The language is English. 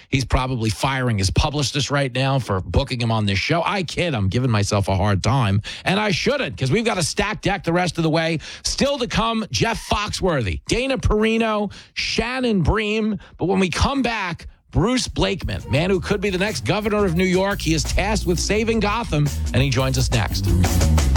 He's probably firing his publicist right now for booking him on this show. I kid, I'm giving myself a hard time, and I shouldn't, because we've got a stacked deck the rest of the way. Still to come, Jeff Foxworthy, Dana Perino, Shannon Bream. But when we come back, Bruce Blakeman, man who could be the next governor of New York. He is tasked with saving Gotham, and he joins us next.